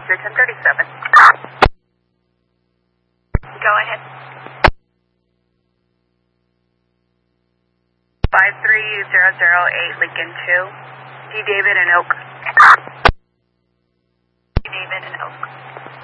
Roger, 1037. Go ahead. 53008 Lincoln 2. D. David and Oak. D. David and Oak.